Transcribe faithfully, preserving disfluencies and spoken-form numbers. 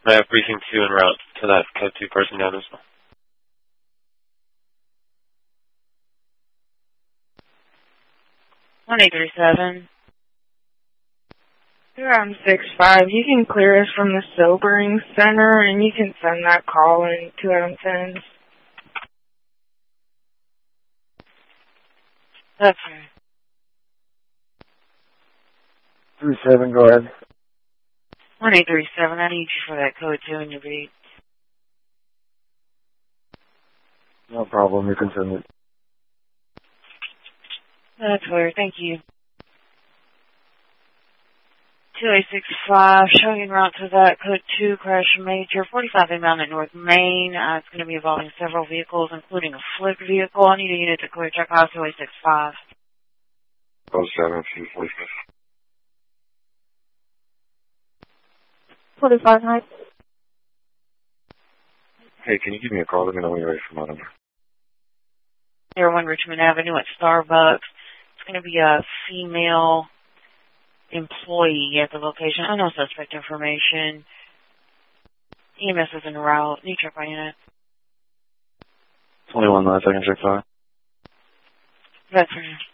I have briefing two en route to that code two person down as well. one eight three seven. Here on six five, you can clear us from the sobering center, and you can send that call in to Adam ten. That's right. three seven, go ahead. one eight three seven, I need you for that code two in your beat. No problem, you can send it. That's weird, thank you. two eight six five, showing en route to that code two crash major, forty-five inbound at North Main. Uh, it's going to be involving several vehicles, including a flipped vehicle. I need a unit to clear check out two eight six five. oh seven, two forty-five. forty-five nine. Hey, can you give me a call? Let me know when you're ready for my number. zero one Richmond Avenue at Starbucks. It's going to be a female employee at the location. I know suspect information. E M S is en route. Need check by unit. twenty-one nine, second check five. That's right.